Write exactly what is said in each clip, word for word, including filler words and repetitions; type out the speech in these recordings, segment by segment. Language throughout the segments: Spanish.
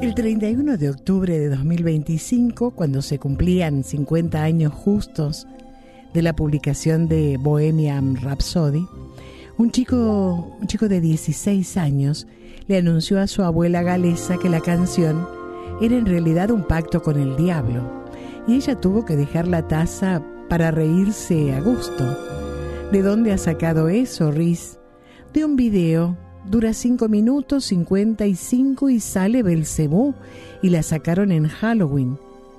El treinta y uno de octubre de dos mil veinticinco, cuando se cumplían cincuenta años justos de la publicación de Bohemian Rhapsody, un chico, un chico de dieciséis años le anunció a su abuela galesa que la canción era en realidad un pacto con el diablo, y ella tuvo que dejar la taza para reírse a gusto. ¿De dónde ha sacado eso, Riz? De un video. Dura cinco minutos cincuenta y cinco y sale Belcebú, y la sacaron en Halloween.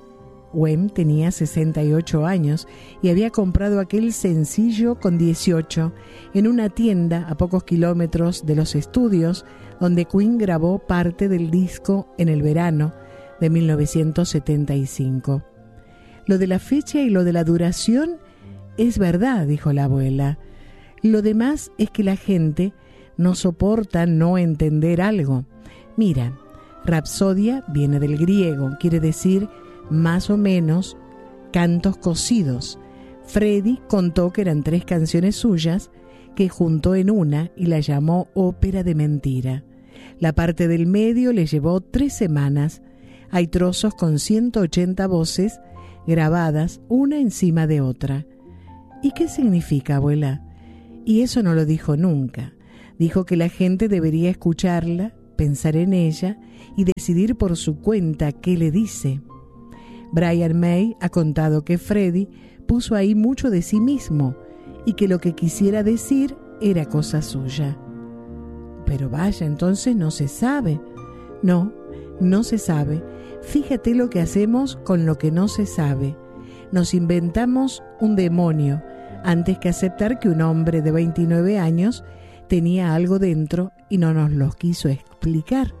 Wem tenía sesenta y ocho años y había comprado aquel sencillo con dieciocho en una tienda a pocos kilómetros de los estudios donde Queen grabó parte del disco en el verano de mil novecientos setenta y cinco. Lo de la fecha y lo de la duración es verdad, dijo la abuela. Lo demás es que la gente no soporta no entender algo. Mira, rapsodia viene del griego, quiere decir más o menos cantos cosidos. Freddie contó que eran tres canciones suyas que juntó en una y la llamó ópera de mentira. La parte del medio le llevó tres semanas. Hay trozos con ciento ochenta voces grabadas una encima de otra. ¿Y qué significa, abuela? Y eso no lo dijo nunca. Dijo que la gente debería escucharla, pensar en ella y decidir por su cuenta qué le dice. Brian May ha contado que Freddie puso ahí mucho de sí mismo y que lo que quisiera decir era cosa suya. Pero vaya, entonces no se sabe. No, no se sabe. Fíjate lo que hacemos con lo que no se sabe. Nos inventamos un demonio antes que aceptar que un hombre de veintinueve años tenía algo dentro y no nos lo quiso explicar.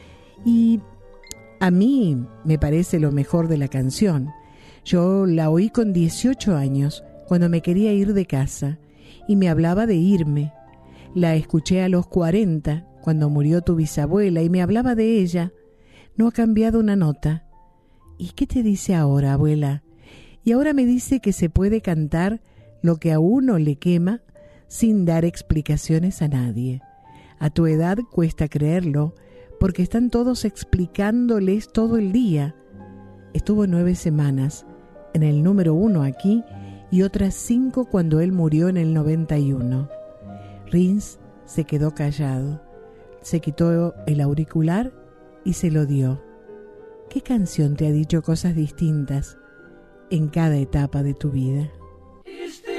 Y a mí me parece lo mejor de la canción. Yo la oí con dieciocho años, cuando me quería ir de casa, y me hablaba de irme. La escuché a los cuarenta, cuando murió tu bisabuela, y me hablaba de ella. No ha cambiado una nota. ¿Y qué te dice ahora, abuela? Y ahora me dice que se puede cantar lo que a uno le quema sin dar explicaciones a nadie. A tu edad cuesta creerlo, porque están todos explicándoles todo el día. Estuvo nueve semanas en el número uno aquí y otras cinco cuando él murió en el noventa y uno. Rins se quedó callado, se quitó el auricular y se lo dio. ¿Qué canción te ha dicho cosas distintas en cada etapa de tu vida? Is